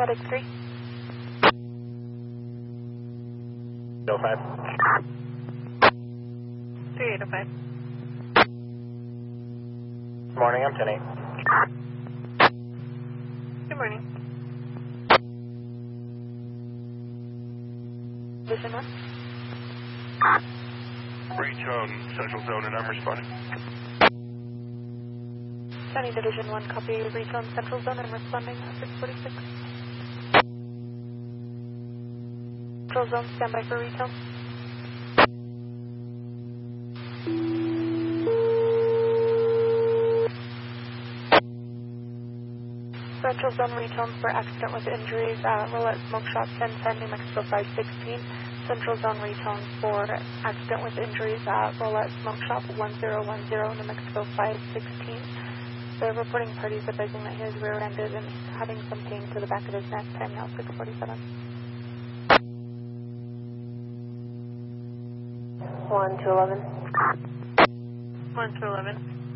Medic 3. 05. 3805. Morning, I'm 10-8. Good morning. Vision 1. Reach on Central Zone and I'm responding. Sunny Division 1, copy. Reach on Central Zone and responding at 646. Central Zone, standby for retail. Central Zone return for accident with injuries at Roulette Smoke Shop 1010, New Mexico 516. Central Zone return for accident with injuries at Roulette Smoke Shop 1010, New Mexico 516. The reporting party is advising that he is rear-ended and having some pain to the back of his neck. Time now 6:47. 1 to 11. 1 to 11.